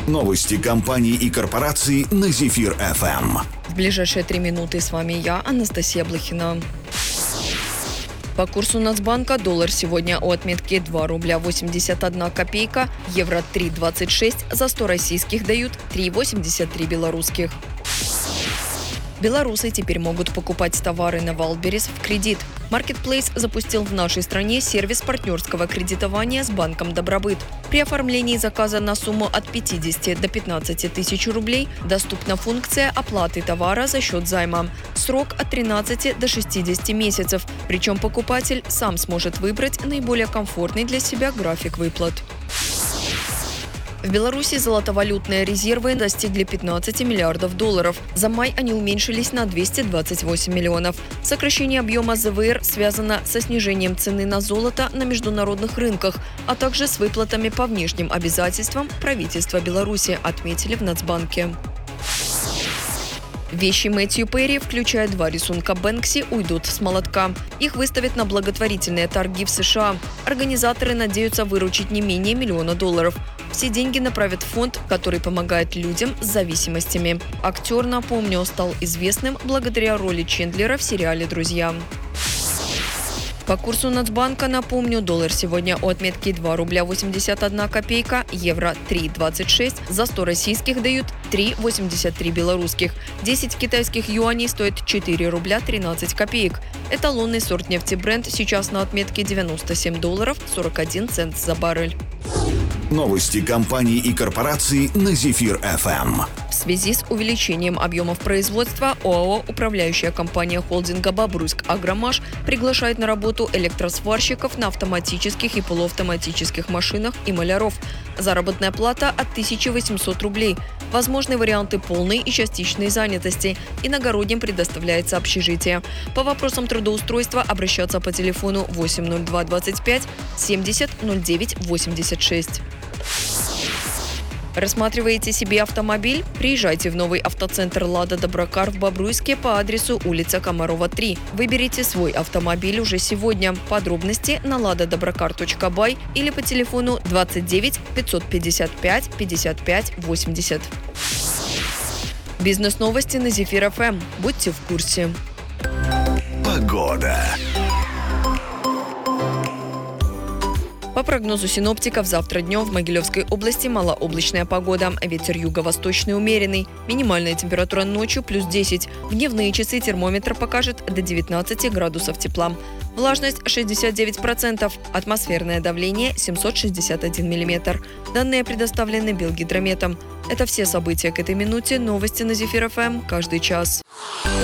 Новости компаний и корпораций на Зефир ФМ. В ближайшие 3 минуты с вами я, Анастасия Блохина. По курсу Нацбанка доллар сегодня у отметки 2 рубля 81 копейка, евро 3,26, за 100 российских дают 3,83 белорусских. Белорусы теперь могут покупать товары на Wildberries в кредит. Marketplace запустил в нашей стране сервис партнерского кредитования с банком «Добробыт». При оформлении заказа на сумму от 50 до 15 тысяч рублей доступна функция оплаты товара за счет займа. Срок от 13 до 60 месяцев. Причем покупатель сам сможет выбрать наиболее комфортный для себя график выплат. В Беларуси золотовалютные резервы достигли 15 миллиардов долларов. За май они уменьшились на 228 миллионов. Сокращение объема ЗВР связано со снижением цены на золото на международных рынках, а также с выплатами по внешним обязательствам правительства Беларуси, отметили в Нацбанке. Вещи Мэтью Перри, включая 2 рисунка Бэнкси, уйдут с молотка. Их выставят на благотворительные торги в США. Организаторы надеются выручить не менее $1 миллиона. Все деньги направят в фонд, который помогает людям с зависимостями. Актер, напомню, стал известным благодаря роли Чендлера в сериале «Друзья». По курсу Нацбанка, напомню, доллар сегодня у отметки 2 рубля 81 копейка, евро 3,26, за 100 российских дают 3,83 белорусских. 10 китайских юаней стоит 4 рубля 13 копеек. Эталонный сорт нефти Brent сейчас на отметке $97 41 цент за баррель. Новости компаний и корпораций на Зефир ФМ. В связи с увеличением объемов производства ОАО «Управляющая компания холдинга «Бобруйск Агромаш» приглашает на работу электросварщиков на автоматических и полуавтоматических машинах и маляров. Заработная плата от 1800 рублей. Возможны варианты полной и частичной занятости. Иногородним предоставляется общежитие. По вопросам трудоустройства обращаться по телефону 802 25 70 09 86. Рассматриваете себе автомобиль? Приезжайте в новый автоцентр «Лада Доброкар» в Бобруйске по адресу улица Комарова, 3. Выберите свой автомобиль уже сегодня. Подробности на ladadobрокар.бай или по телефону 29 555 55 80. Бизнес-новости на Зефир ФМ. Будьте в курсе. Погода. По прогнозу синоптиков, завтра днем в Могилевской области малооблачная погода. Ветер юго-восточный умеренный. Минимальная температура ночью плюс 10. В дневные часы термометр покажет до 19 градусов тепла. Влажность 69%. Атмосферное давление 761 миллиметр. Данные предоставлены Белгидрометом. Это все события к этой минуте. Новости на Зефир ФМ каждый час.